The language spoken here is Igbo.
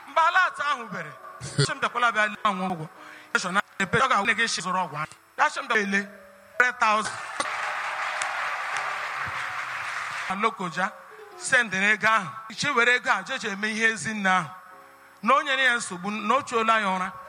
mgbe ala atọ ahụ bere chemdakwala bịa le anwụ ụgwọ eshona epe ọ ga-awụ gị zụrụ ọgwụ ahụ ya chemdele 3,000 Lokoja sendịrị ego ahụ iche were ego a jeje eme ihe ezi nna ahụ na o nyere ya nsogbu na o chuola ya ụra